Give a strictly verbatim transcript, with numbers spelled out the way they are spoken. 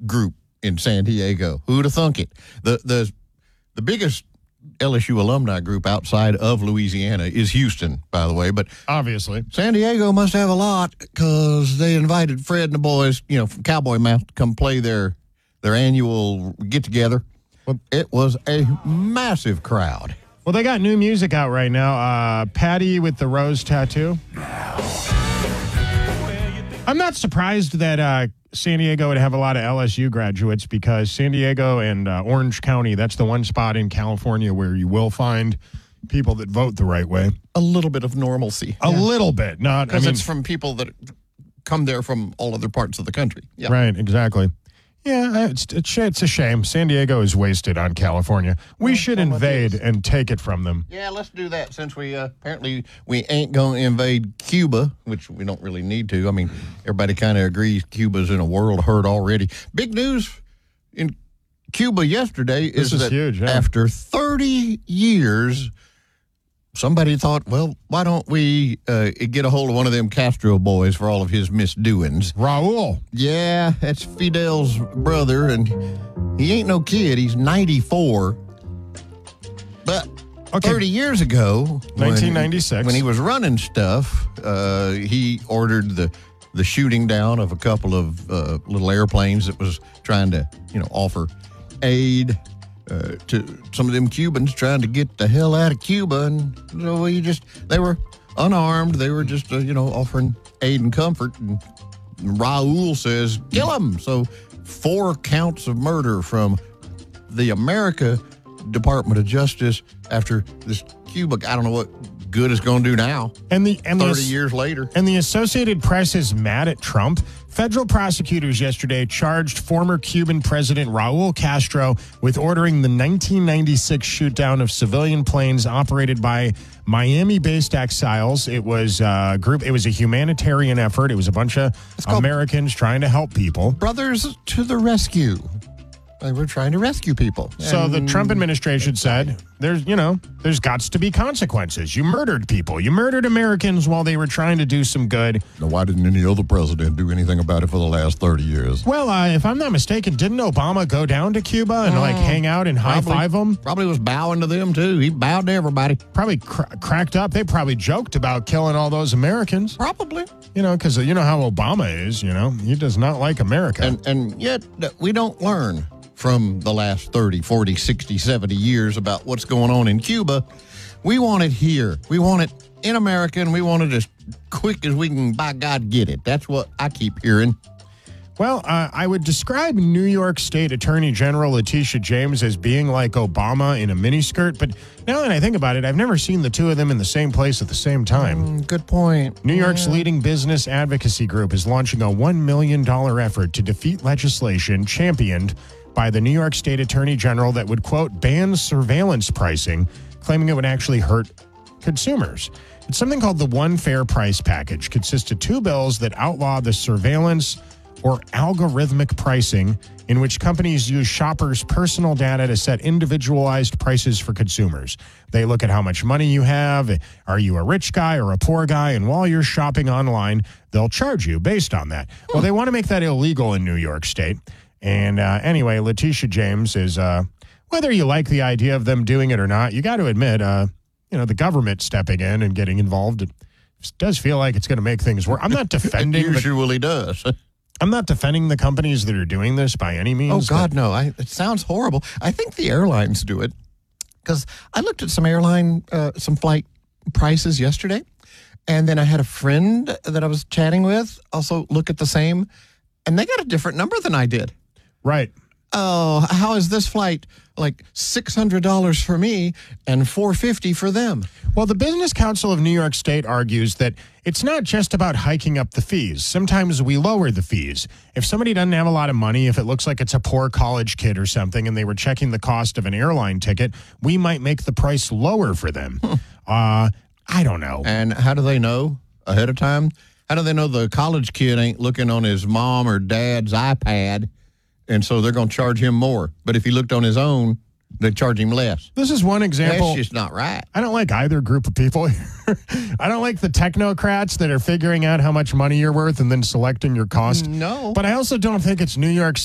group in San Diego. Who'd have thunk it? The the the biggest L S U alumni group outside of Louisiana is Houston, by the way. But obviously, San Diego must have a lot because they invited Fred and the boys, you know, from Cowboy Mouth, to come play their their annual get together. Well, it was a massive crowd. Well, they got new music out right now. Uh, Patty with the Rose Tattoo. I'm not surprised that uh, San Diego would have a lot of L S U graduates because San Diego and uh, Orange County, that's the one spot in California where you will find people that vote the right way. A little bit of normalcy. A yeah. little bit. Not Because I mean, it's from people that come there from all other parts of the country. Yeah. Right, exactly. Yeah, it's, it's it's a shame. San Diego is wasted on California. We well, should invade and take it from them. Yeah, let's do that since we uh, apparently we ain't going to invade Cuba, which we don't really need to. I mean, everybody kind of agrees Cuba's in a world hurt already. Big news in Cuba yesterday is, this is that huge, yeah. after thirty years, somebody thought, well, why don't we uh, get a hold of one of them Castro boys for all of his misdoings? Raul. Yeah, that's Fidel's brother, and he ain't no kid. He's ninety-four. But okay. thirty years ago, nineteen ninety-six, when, when he was running stuff, uh, he ordered the the shooting down of a couple of uh, little airplanes that was trying to, you know, offer aid Uh, to some of them Cubans trying to get the hell out of Cuba, and so you just they were unarmed. They were just uh, you know offering aid and comfort. And Raul says, "Kill them." So four counts of murder from the America Department of Justice after this Cuba. I don't know what good it's going to do now. And the and thirty the, years later, and the Associated Press is mad at Trump. Federal prosecutors yesterday charged former Cuban President Raul Castro with ordering the nineteen ninety-six shootdown of civilian planes operated by Miami-based exiles. It was a group. It was a humanitarian effort. It was a bunch of Americans trying to help people. Brothers to the rescue. They were trying to rescue people. So the Trump administration said, there's, you know, there's got to be consequences. You murdered people. You murdered Americans while they were trying to do some good. Now, why didn't any other president do anything about it for the last thirty years? Well, uh, if I'm not mistaken, didn't Obama go down to Cuba and, mm, like, hang out and high-five them? Probably was bowing to them, too. He bowed to everybody. Probably cr- cracked up. They probably joked about killing all those Americans. Probably. You know, because you know how Obama is, you know. He does not like America. And, and yet, we don't learn from the last thirty, forty, sixty, seventy years about what's going on in Cuba. We want it here. We want it in America, and we want it as quick as we can, by God, get it. That's what I keep hearing. Well, uh, I would describe New York State Attorney General Letitia James as being like Obama in a miniskirt, but now that I think about it, I've never seen the two of them in the same place at the same time. Mm, good point. New York's yeah. leading business advocacy group is launching a one million dollars effort to defeat legislation championed by the New York State Attorney General that would, quote, ban surveillance pricing, claiming it would actually hurt consumers. It's something called the One Fair Price Package. Consists of two bills that outlaw the surveillance or algorithmic pricing in which companies use shoppers' personal data to set individualized prices for consumers. They look at how much money you have. Are you a rich guy or a poor guy? And while you're shopping online, they'll charge you based on that. Well, they want to make that illegal in New York State. And uh, anyway, Letitia James is, uh, whether you like the idea of them doing it or not, you got to admit, uh, you know, the government stepping in and getting involved, it does feel like it's going to make things worse. I'm not defending. It usually the, does. I'm not defending the companies that are doing this by any means. Oh, God, no. I, it sounds horrible. I think the airlines do it because I looked at some airline, uh, some flight prices yesterday, and then I had a friend that I was chatting with also look at the same, and they got a different number than I did. Right. Oh, how is this flight like six hundred dollars for me and four hundred fifty dollars for them? Well, the Business Council of New York State argues that it's not just about hiking up the fees. Sometimes we lower the fees. If somebody doesn't have a lot of money, if it looks like it's a poor college kid or something, and they were checking the cost of an airline ticket, we might make the price lower for them. uh, I don't know. And how do they know ahead of time? How do they know the college kid ain't looking on his mom or dad's iPad, and so they're going to charge him more? But if he looked on his own, they'd charge him less. This is one example. That's just not right. I don't like either group of people. I don't like the technocrats that are figuring out how much money you're worth and then selecting your cost. No. But I also don't think it's New York